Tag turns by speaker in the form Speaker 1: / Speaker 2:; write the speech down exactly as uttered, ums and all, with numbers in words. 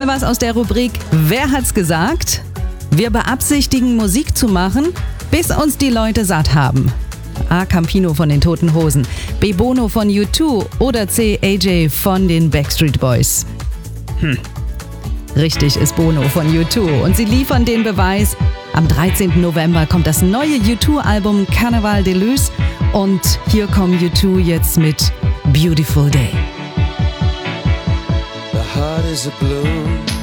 Speaker 1: was aus der Rubrik Wer hat's gesagt? Wir beabsichtigen, Musik zu machen, bis uns die Leute satt haben. A. Campino von den Toten Hosen, B. Bono von U zwei oder C. A J von den Backstreet Boys. Hm. Richtig ist Bono von U zwei und sie liefern den Beweis. Am dreizehnten November kommt das neue U zwei Album Carnaval de Luz und hier kommen U zwei jetzt mit Beautiful Day.
Speaker 2: The heart is a blue.